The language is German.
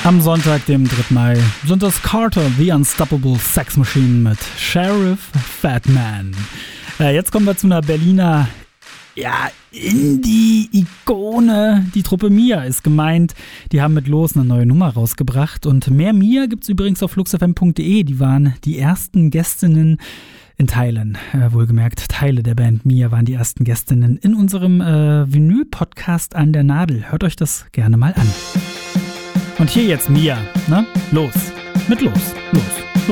Am Sonntag, dem 3. Mai, sind das Carter, The Unstoppable Sex Machine mit Sheriff Fatman. Jetzt kommen wir zu einer Berliner Indie-Ikone. Die Truppe Mia ist gemeint. Die haben mit Los eine neue Nummer rausgebracht. Und mehr Mia gibt's übrigens auf fluxfm.de. Die waren die ersten Gästinnen in Teilen. Wohlgemerkt, Teile der Band Mia waren die ersten Gästinnen in unserem Vinyl-Podcast An der Nadel. Hört euch das gerne mal an. Und hier jetzt Mia, ne? Los. Mit Los. Los.